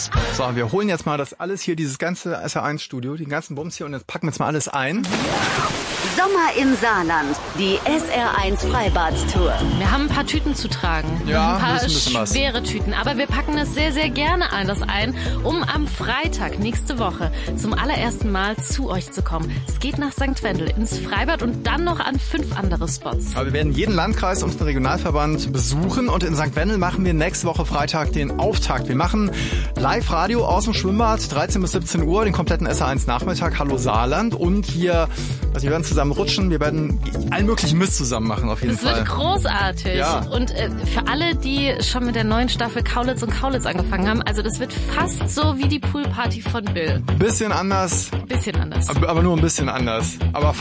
Spaß. So, wir holen jetzt mal das alles hier, dieses ganze SR1-Studio, den ganzen Bums hier und jetzt packen wir jetzt mal alles ein. Sommer im Saarland, die SR1 Freibad-Tour. Wir haben ein paar Tüten zu tragen. Ja, ein paar ein bisschen was. schwere Tüten. Aber wir packen das sehr, sehr gerne alles ein, um am Freitag nächste Woche zum allerersten Mal zu euch zu kommen. Es geht nach St. Wendel ins Freibad und dann noch an 5 andere Spots. Aber wir werden jeden Landkreis und den Regionalverband besuchen und in St. Wendel machen wir nächste Woche Freitag den Auftakt. Wir machen Live-Radio aus dem Schwimmbad, 13 bis 17 Uhr, den kompletten SR1-Nachmittag, Hallo Saarland. Und hier, also wir werden zusammen rutschen, wir werden allen möglichen Mist zusammen machen auf jeden Fall. Das wird großartig. Ja. Und für alle, die schon mit der neuen Staffel Kaulitz und Kaulitz angefangen haben, also das wird fast so wie die Poolparty von Bill. Bisschen anders, Bisschen anders. aber nur ein bisschen anders. Aber